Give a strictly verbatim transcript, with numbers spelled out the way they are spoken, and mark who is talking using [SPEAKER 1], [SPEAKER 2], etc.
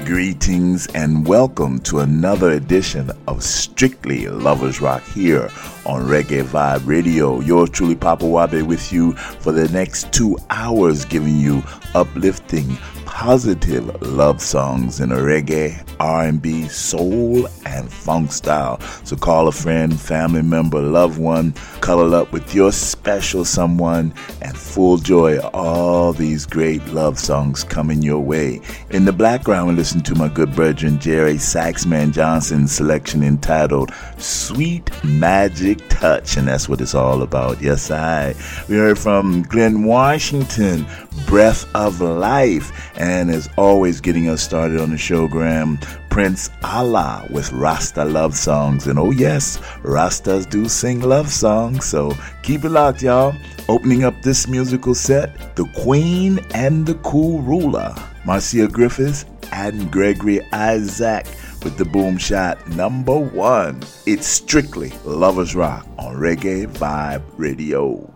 [SPEAKER 1] Greetings and welcome to another edition of Strictly Lovers Rock here on Reggae Vibe Radio. Yours truly, Papa Wabe, with you for the next two hours, giving you uplifting, positive love songs in a reggae, R and B, soul, and funk style. So call a friend, family member, loved one, cuddle up with your special someone, and full joy of all these great love songs coming your way. In the background, we listen to my good brethren Jerry Saxman Johnson's selection entitled Sweet Magic Touch, and that's what it's all about. Yes, I. We heard from Glenn Washington, Breath of Life, and as always, getting us started on the showgram, Prince Allah with Rasta love songs. And oh yes, Rastas do sing love songs, so keep it locked, y'all. Opening up this musical set, The Queen and the Cool Ruler, Marcia Griffiths and Gregory Isaac with the boom shot number one. It's Strictly Lovers Rock on Reggae Vibe Radio.